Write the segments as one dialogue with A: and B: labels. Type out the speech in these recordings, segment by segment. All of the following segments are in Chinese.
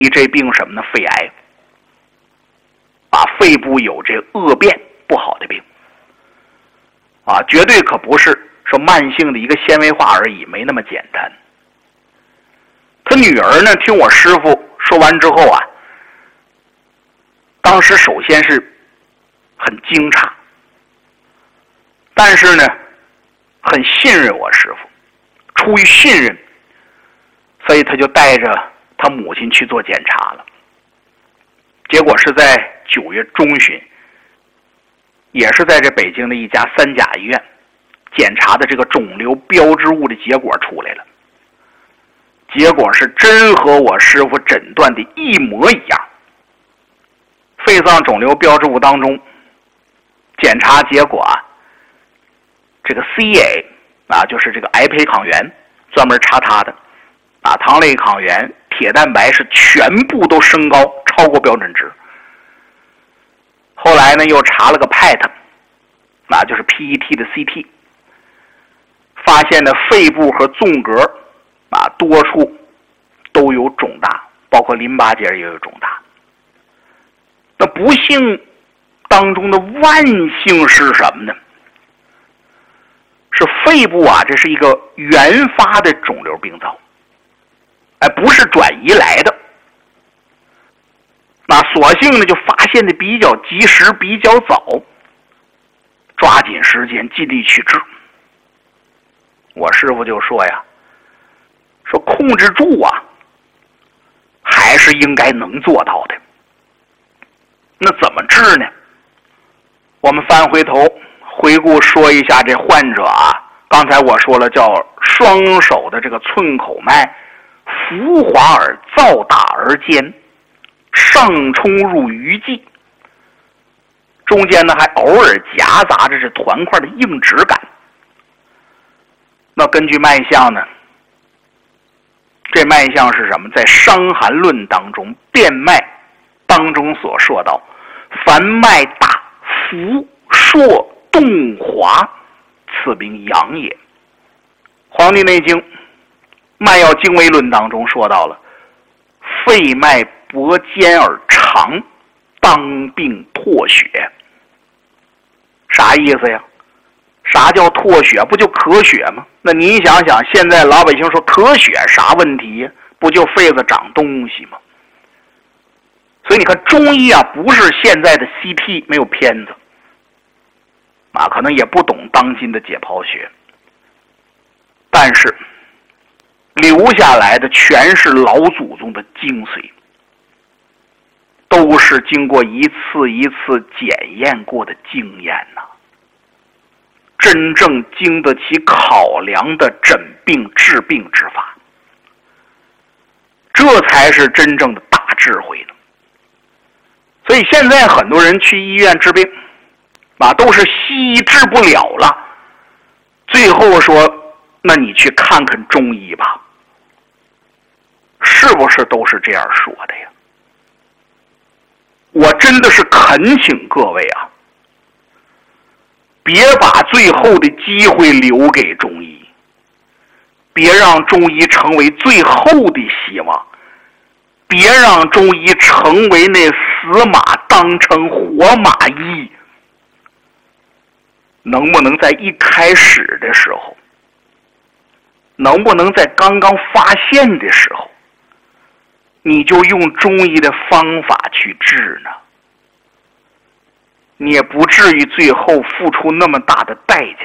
A: 这病什么呢？肺癌。肺部有这恶变不好的病。绝对可不是说慢性的一个纤维化而已，没那么简单。他女儿呢，听我师傅说完之后当时首先是很惊诧，但是呢，很信任我师傅，出于信任，所以他就带着他母亲去做检查了。结果是在9月中旬，也是在这北京的一家3甲医院检查的这个肿瘤标志物的结果出来了。结果是真和我师傅诊断的一模一样。肺脏肿瘤标志物当中，检查结果这个 CA 就是这个癌胚抗原，专门查它的糖类抗原、铁蛋白是全部都升高，超过标准值。后来呢，又查了个 PET， 就是 PET 的 CT， 发现呢肺部和纵隔多处都有肿大，包括淋巴结也有肿大。那不幸当中的万幸是什么呢？是肺部这是一个原发的肿瘤病灶，不是转移来的。所幸呢就发现的比较及时，比较早，抓紧时间尽力去治。我师傅就说说控制住还是应该能做到的。那怎么治呢？我们翻回头回顾说一下这患者刚才我说了叫双手的这个寸口脉浮滑而躁大而尖，上冲入鱼际，中间呢还偶尔夹杂着这团块的硬质感。那根据脉象呢，这脉象是什么？在《伤寒论》当中辨脉当中所说到，凡脉大浮硕动滑，此名阳也。《黄帝内经·脉要经微论》当中说到了，肺脉薄尖而长，当病脱血。啥意思呀？啥叫脱血？不就咳血吗？那您想想，现在老百姓说咳血啥问题呀？不就肺子长东西吗？所以你看中医不是现在的 CP 没有片子可能也不懂当今的解剖学，但是留下来的全是老祖宗的精髓，都是经过一次一次检验过的经验真正经得起考量的诊病治病之法，这才是真正的大智慧呢。所以现在很多人去医院治病都是西医治不了了，最后说那你去看看中医吧，是不是都是这样说的呀？我真的是恳请各位别把最后的机会留给中医，别让中医成为最后的希望，别让中医成为那死马当成活马医。能不能在一开始的时候，能不能在刚刚发现的时候，你就用中医的方法去治呢？你也不至于最后付出那么大的代价。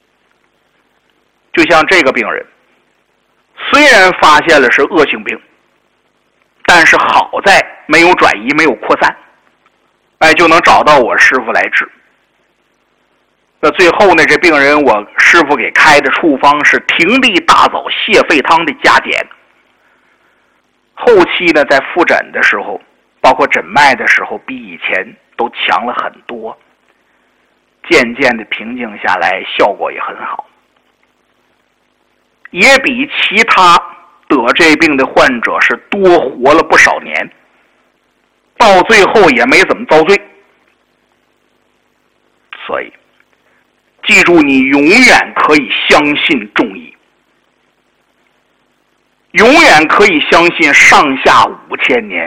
A: 就像这个病人，虽然发现了是恶性病，但是好在没有转移，没有扩散，就能找到我师傅来治。那最后呢，这病人我师傅给开的处方是葶地大枣泻肺汤的加减。后期呢，在复诊的时候，包括诊脉的时候，比以前都强了很多，渐渐的平静下来，效果也很好，也比其他得这病的患者是多活了不少年，到最后也没怎么遭罪。所以记住，你永远可以相信中医， 永远可以相信上下5000年。